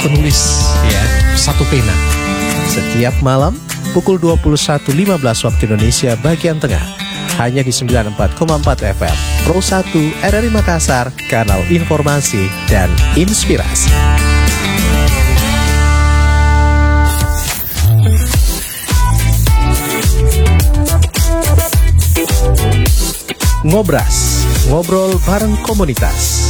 penulis ya, satu pena. Setiap malam pukul 21.15 waktu Indonesia bagian tengah, hanya di 94,4 FM Pro 1 RRI Makassar, kanal informasi dan inspirasi. Ngobras, ngobrol bareng komunitas.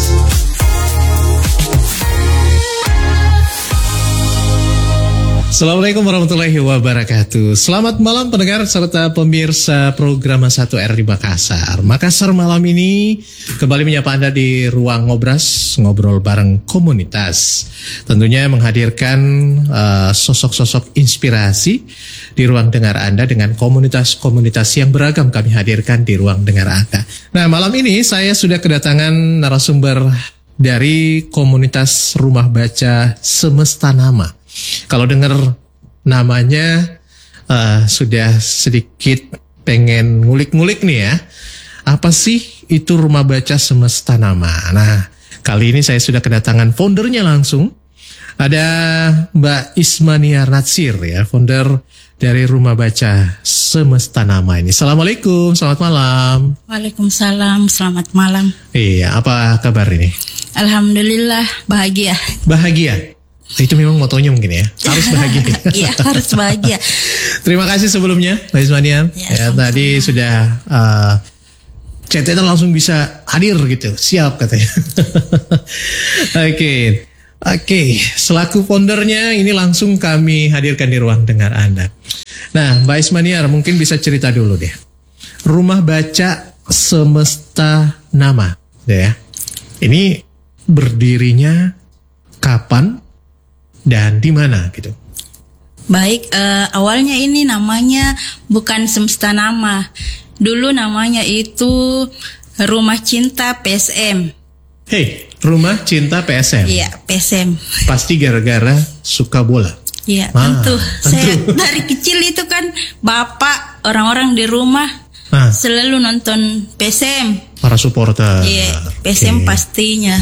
Assalamualaikum warahmatullahi wabarakatuh. Selamat malam pendengar serta pemirsa program 1 RRI Makassar. Makassar malam ini kembali menyapa Anda di ruang ngobras, ngobrol bareng komunitas. Tentunya menghadirkan sosok-sosok inspirasi di ruang dengar Anda dengan komunitas-komunitas yang beragam kami hadirkan di ruang dengar Anda. Nah, malam ini saya sudah kedatangan narasumber dari komunitas Rumah Baca Semesta Nama. Kalau dengar namanya sudah sedikit pengen ngulik-ngulik nih ya. Apa sih itu Rumah Baca Semesta Nama? Nah, kali ini saya sudah kedatangan foundernya langsung. Ada Mbak Ismania Natsir ya, founder dari Rumah Baca Semesta Nama ini. Assalamualaikum, selamat malam. Waalaikumsalam, selamat malam. Iya, apa kabar ini? Alhamdulillah, bahagia. Bahagia? Itu memang motonya mungkin ya, harus bahagia. Iya, harus bahagia. Terima kasih sebelumnya Mbak Ismania. Ya, tadi sudah chatnya langsung bisa hadir gitu, siap katanya. Oke, selaku foundernya ini langsung kami hadirkan di ruang dengar Anda. Nah, Mbak Ismania mungkin bisa cerita dulu deh. Rumah Baca Semesta Nama, ya. Ini berdirinya kapan dan di mana gitu? Baik, awalnya ini namanya bukan Semesta Nama. Dulu namanya itu Rumah Cinta PSM. Hei, Rumah Cinta PSM. Iya, PSM. Pasti gara-gara suka bola. Iya, tentu. Saya dari kecil itu kan bapak orang-orang di rumah selalu nonton PSM. Para supporter. Iya, PSM pastinya.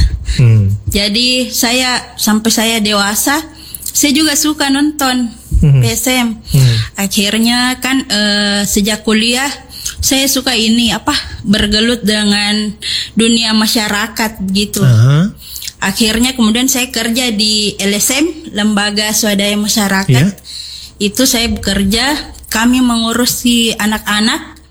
Jadi sampai saya dewasa, saya juga suka nonton PSM. Akhirnya kan sejak kuliah saya suka bergelut dengan dunia masyarakat gitu. Akhirnya kemudian saya kerja di LSM, Lembaga Swadaya Masyarakat. Yeah. Itu saya bekerja, kami mengurusi anak-anak.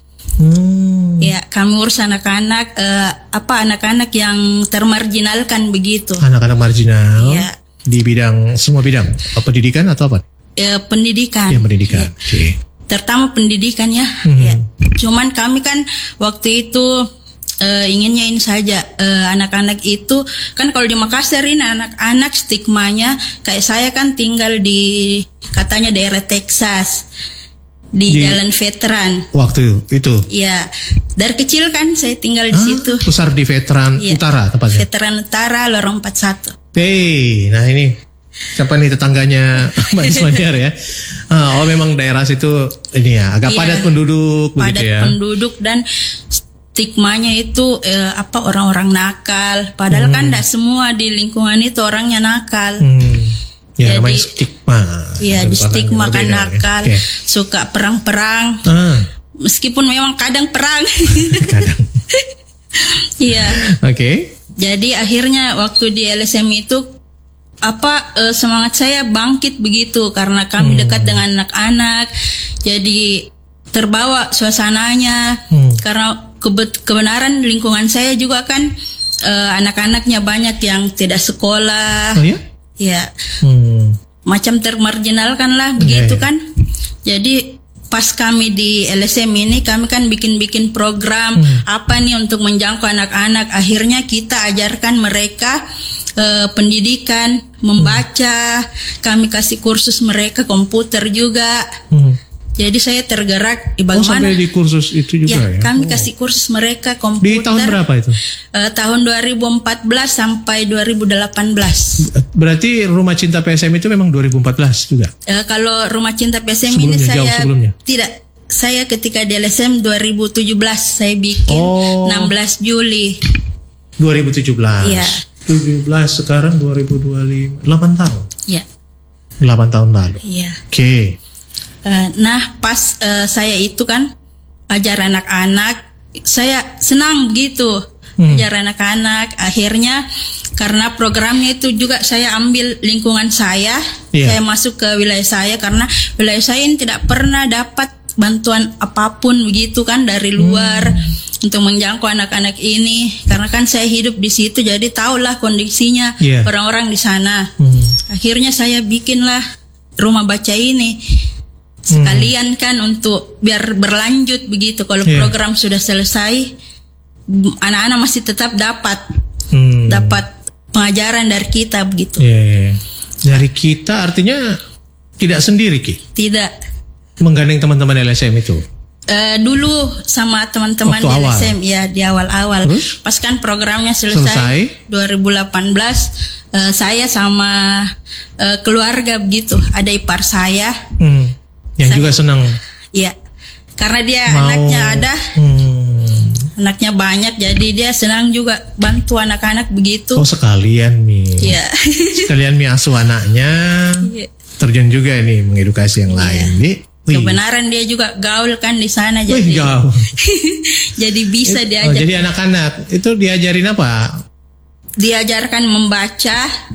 Ya, kami urus anak-anak, anak-anak yang termarginalkan begitu. Anak-anak marginal. Ya. Di bidang, semua bidang, pendidikan atau apa? Pendidikan. Ya, pendidikan. Ya. Okay. Terutama pendidikan ya. Ya. Cuman kami kan waktu itu inginnya ini saja, anak-anak itu kan kalau di Makassar ini anak-anak stigmanya kayak saya kan tinggal di katanya daerah Texas. Di Jalan Veteran. Waktu itu? Iya. Dari kecil kan saya tinggal di situ. Besar di Veteran Utara tepatnya? Veteran Utara, Lorong 41. Nah ini siapa nih tetangganya Mbak Ismania ya? Memang daerah situ ini ya agak padat penduduk. Padat penduduk dan stigmanya itu orang-orang nakal. Padahal kan tidak semua di lingkungan itu orangnya nakal. Ya, namanya stigma. Iya, di stigma kan nakal, suka perang-perang. Meskipun memang kadang perang. Kadang. Iya. Oke. Jadi akhirnya waktu di LSM itu semangat saya bangkit begitu karena kami dekat dengan anak-anak. Jadi terbawa suasananya karena kebenaran lingkungan saya juga kan anak-anaknya banyak yang tidak sekolah. Oh ya? Ya, macam termarginalkan lah begitu kan. Jadi pas kami di LSM ini kami kan bikin program apa nih untuk menjangkau anak-anak. Akhirnya kita ajarkan mereka pendidikan, membaca. Kami kasih kursus mereka komputer juga. Jadi saya tergerak di bagaimana. Sampai di kursus itu juga ya? Kami kasih kursus mereka komputer. Di tahun berapa itu? Tahun 2014 sampai 2018. Berarti Rumah Cinta PSM itu memang 2014 juga? Kalau Rumah Cinta PSM ini saya tidak. Saya ketika di LSM 2017 saya bikin 16 Juli. 2017. Iya. 17 sekarang 2025, 8 tahun. Ya. 8 tahun lalu. Iya. Oke. Nah, pas saya itu kan ajar anak-anak, saya senang gitu ajar anak-anak. Akhirnya karena programnya itu juga saya ambil lingkungan saya, saya masuk ke wilayah saya karena wilayah saya ini tidak pernah dapat bantuan apapun begitu kan dari luar untuk menjangkau anak-anak ini. Karena kan saya hidup di situ, jadi tahulah kondisinya orang-orang di sana. Akhirnya saya bikinlah rumah baca ini sekalian kan untuk biar berlanjut begitu. Kalau program sudah selesai, anak-anak masih tetap dapat pengajaran dari kita begitu. Dari kita artinya tidak sendiri, Ki? Tidak. Menggandeng teman-teman LSM itu? Dulu sama teman-teman di LSM ya, di awal-awal. Pas kan programnya selesai 2018, saya sama keluarga begitu, ada ipar saya yang juga senang. Iya, karena dia anaknya ada, anaknya banyak, jadi dia senang juga bantu anak-anak begitu. Oh, sekalian Mi. Iya. Sekalian Mi asuh anaknya, terjun juga nih mengedukasi yang lain. Kebenaran dia juga gaul kan di sana, jadi gaul. jadi bisa diajar. Jadi anak-anak itu diajarin apa? Diajarkan membaca,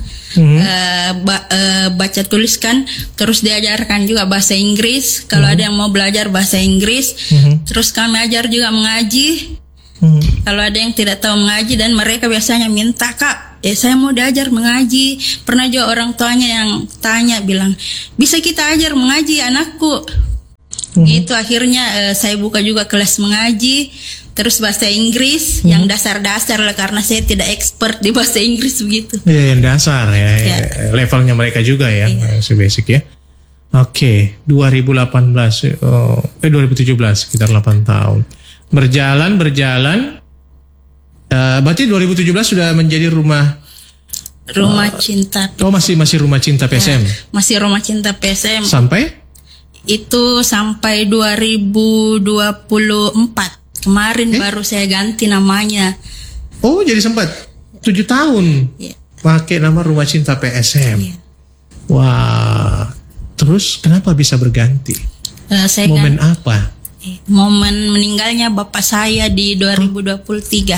baca tulis kan, terus diajarkan juga bahasa Inggris. Kalau ada yang mau belajar bahasa Inggris, terus kami ajar juga mengaji. Kalau ada yang tidak tahu mengaji dan mereka biasanya minta, Kak, saya mau diajar mengaji. Pernah juga orang tuanya yang tanya bilang, bisa kita ajar mengaji anakku. Gitu akhirnya saya buka juga kelas mengaji. Terus bahasa Inggris yang dasar-dasar lah, karena saya tidak expert di bahasa Inggris begitu. Iya, yang dasar ya. Levelnya mereka juga ya, basic ya. Oke, 2017 sekitar 8 tahun. Berjalan. Berarti 2017 sudah menjadi rumah cinta. Oh, masih rumah cinta PSM. Masih rumah cinta PSM. Sampai? Itu sampai 2024. Kemarin baru saya ganti namanya. Oh, jadi sempat 7 tahun pakai nama Rumah Cinta PSM. Wah, terus kenapa bisa berganti? Momen apa? Momen meninggalnya bapak saya di 2023.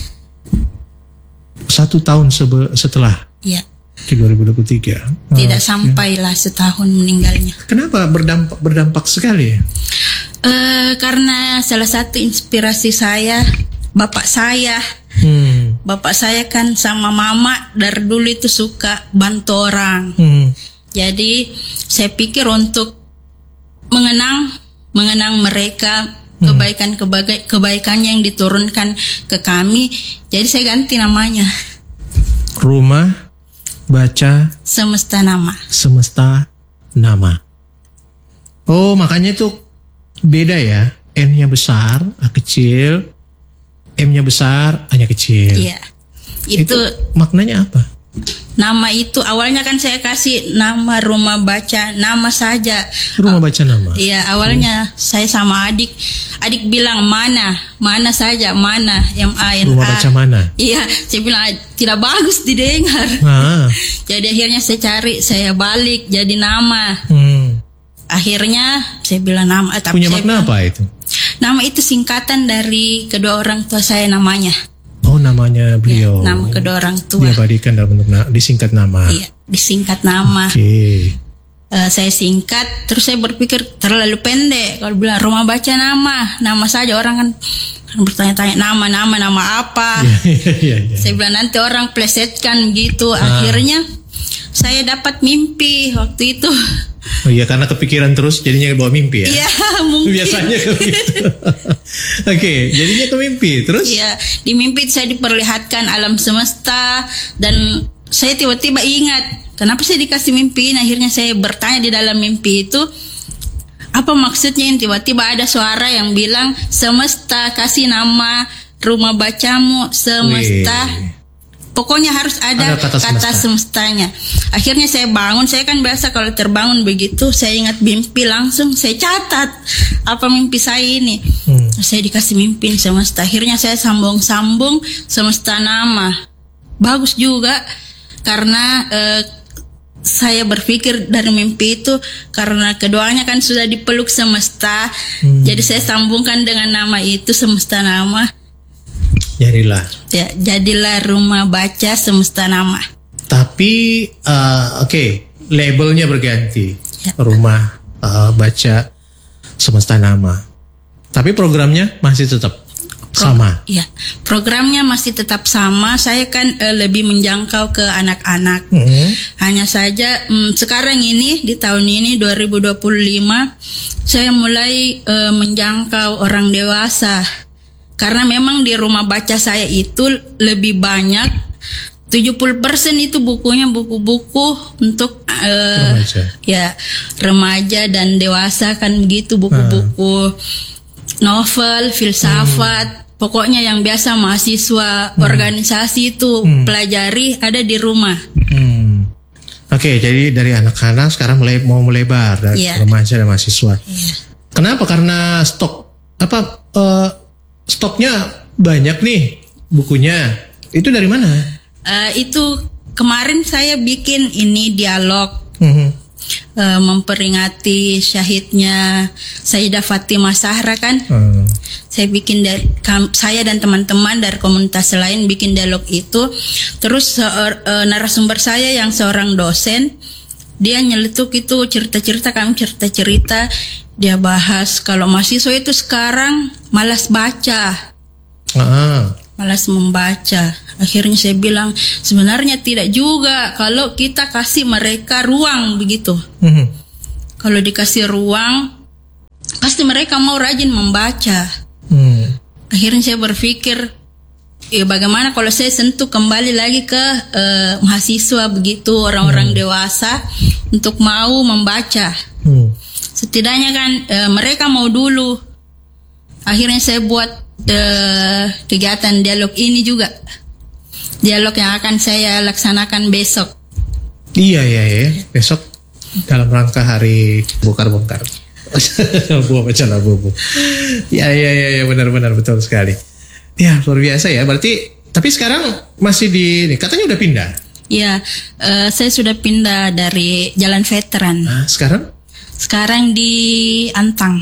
1 tahun setelah? Iya. Di 2023. Tidak sampailah setahun meninggalnya. Kenapa berdampak sekali ya? Karena salah satu inspirasi saya bapak saya. Bapak saya kan sama mama dari dulu itu suka bantu orang. Jadi saya pikir untuk mengenang mereka, kebaikan yang diturunkan ke kami. Jadi saya ganti namanya. Rumah Baca Semesta Nama. Oh, makanya itu beda ya. N-nya besar, A kecil. M-nya besar, A-nya kecil. Iya. Itu maknanya apa? Nama itu awalnya kan saya kasih nama Rumah Baca Nama saja. Rumah Baca Nama. Iya, awalnya saya sama adik bilang mana saja, mana MANA. Rumah Baca Mana? Iya, saya bilang tidak bagus didengar. Jadi akhirnya saya cari, saya balik jadi nama. Akhirnya saya bilang nama. Punya makna apa itu? Nama itu singkatan dari kedua orang tua saya namanya. Oh, namanya beliau. Ya, nama kedua orang tua. Diabadikan dalam bentuk disingkat nama. Iya, disingkat nama. Oke. Saya singkat, terus saya berpikir terlalu pendek. Kalau bilang Rumah Baca Nama saja orang kan bertanya-tanya nama apa. Iya. Saya bilang nanti orang plesetkan gitu. Akhirnya saya dapat mimpi waktu itu. Oh iya, karena kepikiran terus jadinya bawa mimpi ya? Iya, mungkin. Biasanya begitu. Oke, jadinya ke mimpi. Terus? Iya, di mimpi saya diperlihatkan alam semesta. Dan saya tiba-tiba ingat, kenapa saya dikasih mimpi ini? Akhirnya saya bertanya di dalam mimpi itu, apa maksudnya? Tiba-tiba ada suara yang bilang, semesta kasih nama rumah bacamu, semesta. Pokoknya harus ada kata semestanya. Akhirnya saya bangun, saya kan biasa kalau terbangun begitu, saya ingat mimpi langsung saya catat apa mimpi saya ini. Saya dikasih mimpi semesta. Akhirnya saya sambung Semesta Nama. Bagus juga karena saya berpikir dari mimpi itu karena keduanya kan sudah dipeluk semesta. Jadi saya sambungkan dengan nama itu, Semesta Nama. Jadilah Rumah Baca Semesta Nama. Tapi labelnya berganti. Rumah Baca Semesta Nama. Tapi programnya masih tetap sama. Iya, programnya masih tetap sama. Saya kan lebih menjangkau ke anak-anak. Hanya saja sekarang ini di tahun ini 2025 saya mulai menjangkau orang dewasa. Karena memang di rumah baca saya itu lebih banyak 70% itu bukunya buku-buku untuk remaja dan dewasa kan begitu, buku-buku novel, filsafat. Pokoknya yang biasa mahasiswa organisasi itu pelajari ada di rumah. Oke, jadi dari anak-anak sekarang mau melebar dari remaja dan mahasiswa. Kenapa? Karena stoknya banyak nih bukunya. Itu dari mana? Itu kemarin saya bikin ini dialog. Memperingati syahidnya Sayyidah Fatimah Zahra kan. Saya dan teman-teman dari komunitas lain bikin dialog itu. Terus narasumber saya yang seorang dosen, dia nyeletuk itu cerita-cerita, kami cerita-cerita. Dia bahas kalau mahasiswa itu sekarang malas baca, malas membaca. Akhirnya saya bilang sebenarnya tidak juga kalau kita kasih mereka ruang begitu. Kalau dikasih ruang, pasti mereka mau rajin membaca. Akhirnya saya berpikir, bagaimana kalau saya sentuh kembali lagi ke mahasiswa begitu, orang-orang dewasa untuk mau membaca. Setidaknya kan mereka mau dulu. Akhirnya saya buat kegiatan dialog ini juga. Dialog yang akan saya laksanakan besok. Iya. Besok dalam rangka hari bongkar-bongkar. Buah baca bubu. Ya, benar betul sekali. Ya, luar biasa ya. Berarti tapi sekarang masih katanya udah pindah. Iya, saya sudah pindah dari Jalan Veteran. Nah, sekarang? Sekarang di Antang.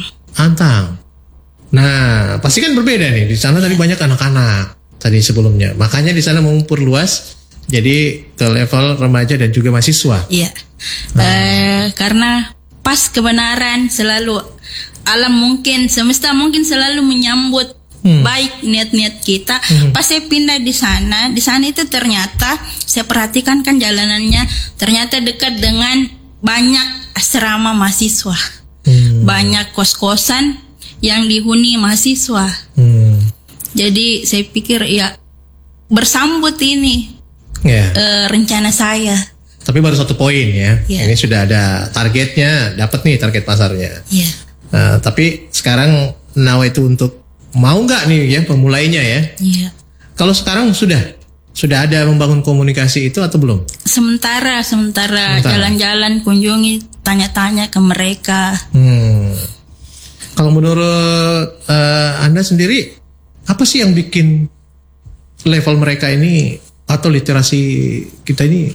Nah, pasti kan berbeda nih. Di sana tadi banyak anak-anak tadi sebelumnya. Makanya di sana mau memperluas jadi ke level remaja dan juga mahasiswa. Iya. Karena pas kebenaran selalu alam mungkin semesta mungkin selalu menyambut baik niat-niat kita. Pas saya pindah di sana itu ternyata saya perhatikan kan jalanannya ternyata dekat dengan banyak asrama mahasiswa. Banyak kos-kosan yang dihuni mahasiswa. Jadi saya pikir ya bersambut ini rencana saya. Tapi baru 1 poin ya. Ini sudah ada targetnya, dapat nih target pasarnya. Tapi sekarang Nawa itu untuk mau nggak nih ya pemulainya ya? Kalau sekarang sudah ada membangun komunikasi itu atau belum? Sementara jalan-jalan, kunjungi, tanya-tanya ke mereka. Kalau menurut Anda sendiri, apa sih yang bikin level mereka ini atau literasi kita ini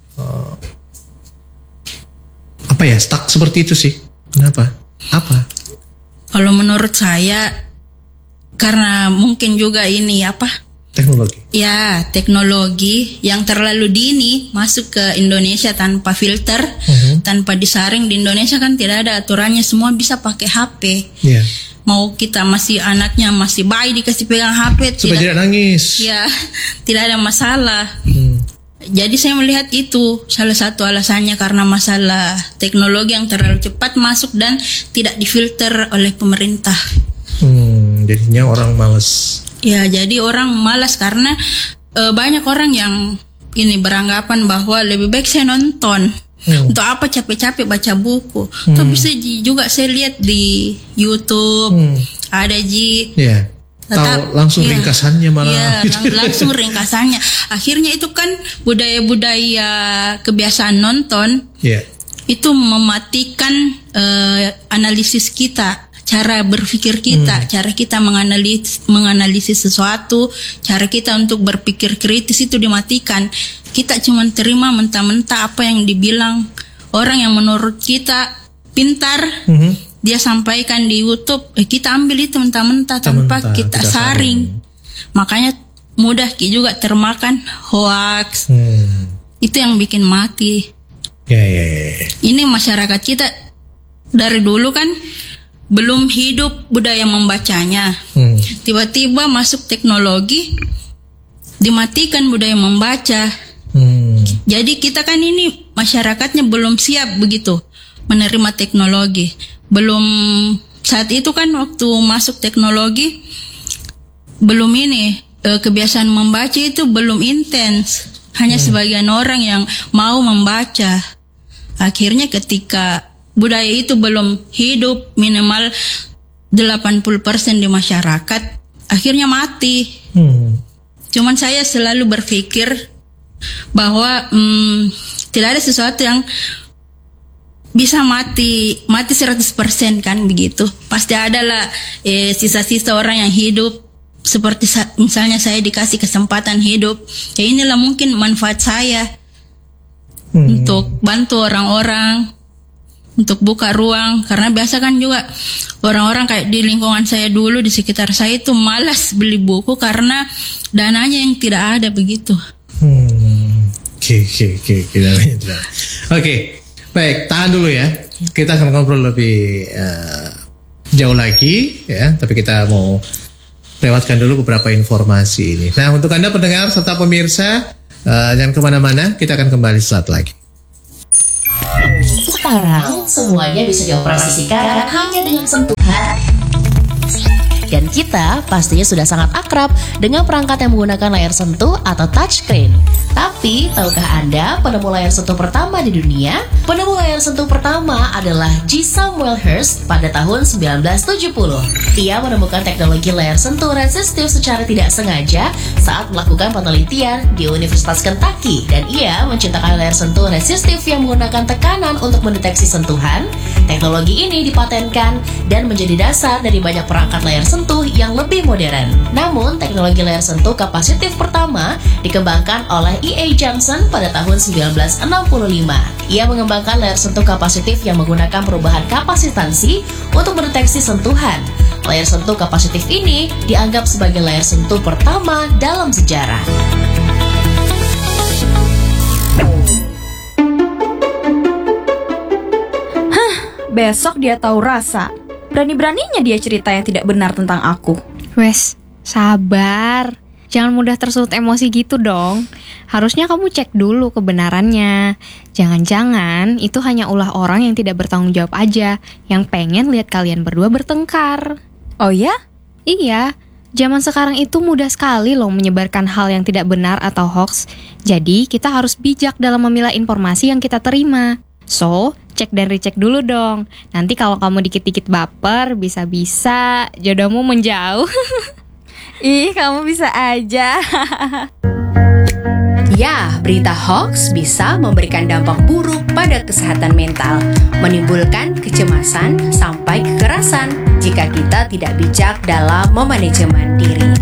stuck seperti itu sih? Kenapa? Apa? Kalau menurut saya karena mungkin juga ini teknologi. Ya, teknologi yang terlalu dini masuk ke Indonesia tanpa filter, tanpa disaring. Di Indonesia kan tidak ada aturannya, semua bisa pakai HP. Mau kita masih anaknya masih bayi dikasih pegang HP supaya tidak nangis. Ya, tidak ada masalah. Jadi saya melihat itu salah satu alasannya karena masalah teknologi yang terlalu cepat masuk dan tidak difilter oleh pemerintah. Jadinya orang malas. Ya, jadi orang malas karena banyak orang yang ini beranggapan bahwa lebih baik saya nonton. Untuk apa capek-capek baca buku? Tuh bisa juga saya lihat di YouTube ada tahu langsung ringkasannya malah. Langsung ringkasannya. Akhirnya itu kan budaya-budaya kebiasaan nonton itu mematikan analisis kita. cara berpikir kita, cara kita menganalisis sesuatu, cara kita untuk berpikir kritis itu dimatikan. Kita cuma terima mentah-mentah apa yang dibilang orang yang menurut kita pintar, dia sampaikan di YouTube, kita ambil itu mentah-mentah tanpa kita saring. Makanya mudah juga termakan hoax. Itu yang bikin mati. Ini masyarakat kita dari dulu kan belum hidup budaya membacanya. Tiba-tiba masuk teknologi, dimatikan budaya membaca. Jadi kita kan ini masyarakatnya belum siap begitu menerima teknologi. Belum saat itu kan waktu masuk teknologi belum ini kebiasaan membaca itu belum intens. Hanya sebagian orang yang mau membaca. Akhirnya ketika budaya itu belum hidup minimal 80% di masyarakat, akhirnya mati. Cuman saya selalu berpikir bahwa tidak ada sesuatu yang bisa mati 100% kan begitu. Pasti adalah sisa-sisa orang yang hidup. Seperti misalnya saya dikasih kesempatan hidup, ya inilah mungkin manfaat saya untuk bantu orang-orang, untuk buka ruang. Karena biasa kan juga orang-orang kayak di lingkungan saya dulu, di sekitar saya itu malas beli buku karena dananya yang tidak ada begitu. Oke, baik, tahan dulu ya. Kita akan ngobrol lebih jauh lagi ya, tapi kita mau lewatkan dulu beberapa informasi ini. Nah, untuk Anda pendengar serta pemirsa, jangan kemana-mana, kita akan kembali sesaat lagi. Sekarang semuanya bisa dioperasikan hanya dengan sentuhan. Dan kita pastinya sudah sangat akrab dengan perangkat yang menggunakan layar sentuh atau touchscreen. Tapi, tahukah Anda penemu layar sentuh pertama di dunia? Penemu layar sentuh pertama adalah G. Samuel Hurst pada tahun 1970. Ia menemukan teknologi layar sentuh resistif secara tidak sengaja saat melakukan penelitian di Universitas Kentucky. Dan ia menciptakan layar sentuh resistif yang menggunakan tekanan untuk mendeteksi sentuhan. Teknologi ini dipatenkan dan menjadi dasar dari banyak perangkat layar sentuh yang lebih modern. Namun, teknologi layar sentuh kapasitif pertama dikembangkan oleh E.A. Johnson pada tahun 1965. Ia mengembangkan layar sentuh kapasitif yang menggunakan perubahan kapasitansi untuk mendeteksi sentuhan. Layar sentuh kapasitif ini dianggap sebagai layar sentuh pertama dalam sejarah. Besok dia tahu rasa. Berani-beraninya dia cerita yang tidak benar tentang aku. Wes, sabar. Jangan mudah tersulut emosi gitu dong. Harusnya kamu cek dulu kebenarannya. Jangan-jangan itu hanya ulah orang yang tidak bertanggung jawab aja, yang pengen lihat kalian berdua bertengkar. Oh ya? Iya, zaman sekarang itu mudah sekali loh menyebarkan hal yang tidak benar atau hoax. Jadi kita harus bijak dalam memilah informasi yang kita terima. So, cek dan recheck dulu dong. Nanti kalau kamu dikit-dikit baper, bisa-bisa jodohmu menjauh. Ih, kamu bisa aja. Ya, berita hoax bisa memberikan dampak buruk pada kesehatan mental, menimbulkan kecemasan sampai kekerasan jika kita tidak bijak dalam memanajemen diri.